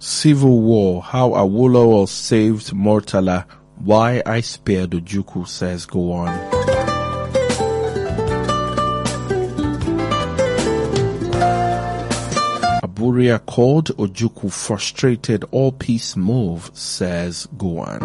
Civil War, how Awolowo saved Murtala, why I spared Ojukwu, says go on. Aburia called Ojukwu frustrated all peace move, says go on.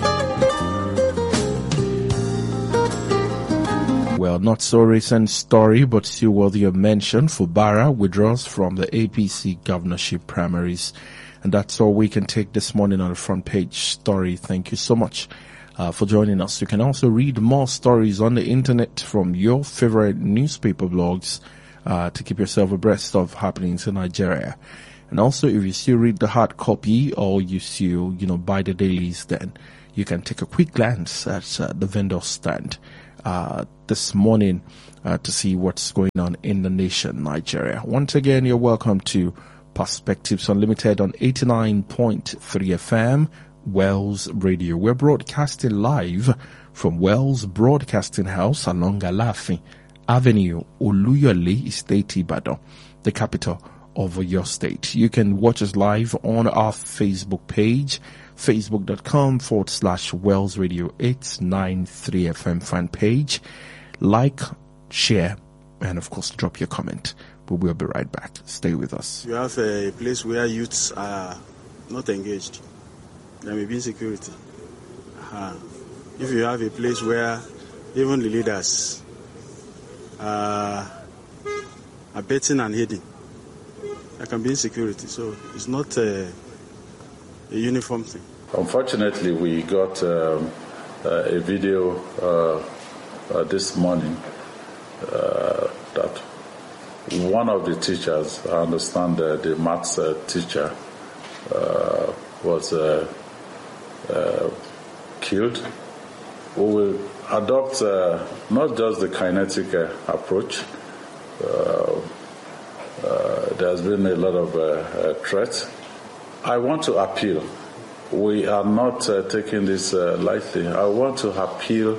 Well, not so recent story, but still worthy of mention. Fubara withdraws from the APC governorship primaries. And that's all we can take this morning on the front page story. Thank you so much for joining us. You can also read more stories on the internet from your favorite newspaper blogs to keep yourself abreast of happenings in Nigeria. And also, if you still read the hard copy or you still, buy the dailies, then you can take a quick glance at the vendor stand this morning to see what's going on in the nation, Nigeria. Once again, you're welcome to Perspectives Unlimited on 89.3 FM, Wells Radio. We're broadcasting live from Wells Broadcasting House along Alaafin Avenue, Oluyole Estate, Ibadan, the capital of your state. You can watch us live on our Facebook page, facebook.com/Wells Radio 893 FM fan page. Like, share, and of course, drop your comment. But we'll be right back. Stay with us. You have a place where youths are not engaged. There may be insecurity. If you have a place where even the leaders are betting and hiding, there can be insecurity. So it's not a uniform thing. Unfortunately, we got a video this morning that one of the teachers, I understand the maths teacher, was killed. We will adopt not just the kinetic approach. There's been a lot of threats. I want to appeal. We are not taking this lightly. I want to appeal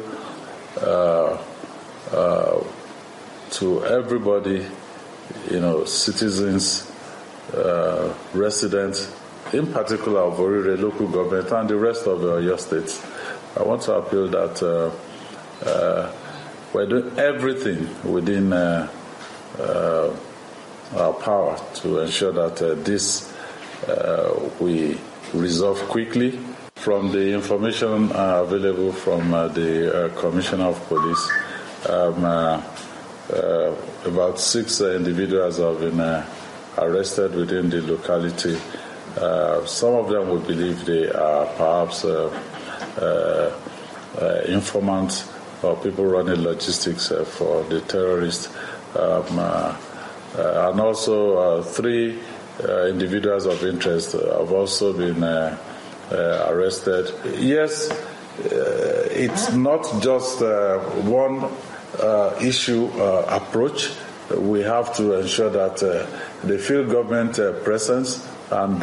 to everybody, citizens, residents, in particular of Orire local government and the rest of your states. I want to appeal that we're doing everything within our power to ensure that this we resolve quickly. From the information available from the Commissioner of Police, about 6 individuals have been arrested within the locality. Some of them we believe they are perhaps informants or people running logistics for the terrorists. And also 3 individuals of interest have also been arrested. Yes, it's not just one issue approach. We have to ensure that they feel government presence and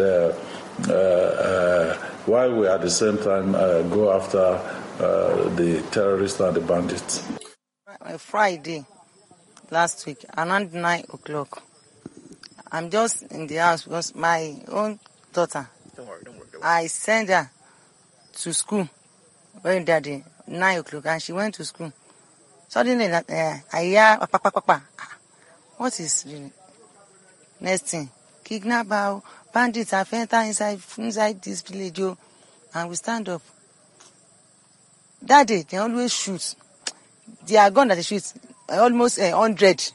while we at the same time go after the terrorists and the bandits. Friday last week around 9 o'clock, I'm just in the house because my own daughter, don't worry. I sent her to school very that day, 9 o'clock, and she went to school. Suddenly, I hear, Papa. What is the next thing? Kidnapper, bandits have entered inside this village, and we stand up. That day, they always shoot. They are gone that they shoot, almost 100.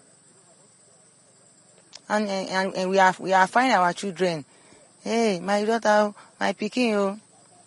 And we are finding our children. Hey, my daughter, my pikin,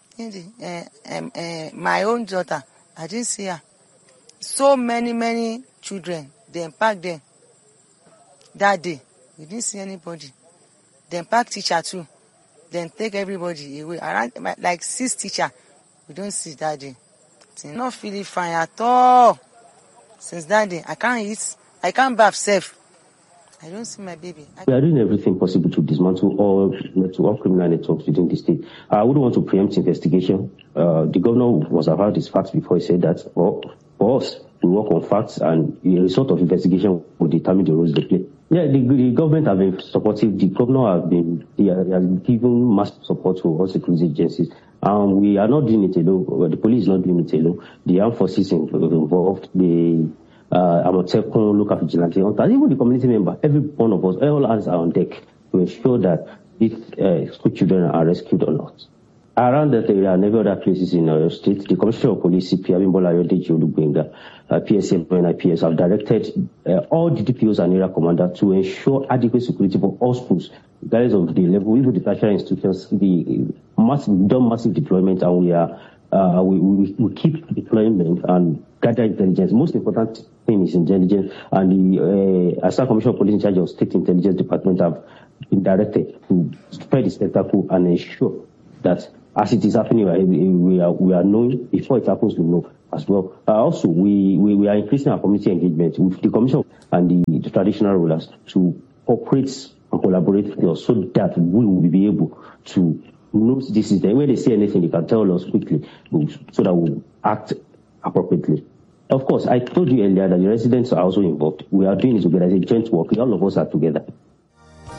my own daughter, I didn't see her. So many children, they packed them. That day, we didn't see anybody. They packed teacher too. Then take everybody away. Around like 6 teachers, we don't see that day. I'm not feeling fine at all. Since that day, I can't eat, I can't bath safe. I don't see my baby. We are doing everything possible to dismantle all criminal networks within the state. I wouldn't want to preempt investigation. The governor must have had his facts before he said that. For us, we work on facts, and a result of investigation will determine the roles they play. Yeah, the government have been supportive. The governor has given massive support to all security agencies. We are not doing it alone. The police is not doing it alone. The armed forces involved, the Amotekun, local vigilante, even the community member, every one of us, all hands are on deck to ensure that these school children are rescued or not. Around that area and every other places in our state, the Commissioner of Police, CP Abimbola Ayodeji Olugbenga, PSM and IPS have directed all the DPOs and area commanders to ensure adequate security for all schools, regardless of the level, even the tertiary institutions. We've done massive deployment, and we keep deployment and gather intelligence. Most important thing is intelligence, and the Assistant Commissioner of Police in charge of State Intelligence Department have been directed to spread the spectacle and ensure that as it is happening, we are knowing before it happens, we know as well. Also, we are increasing our community engagement with the Commission and the traditional rulers to cooperate and collaborate with us so that we will be able to know this is there. When they say anything, they can tell us quickly so that we'll act appropriately. Of course, I told you earlier that the residents are also involved. We are doing it together as a joint work. All of us are together.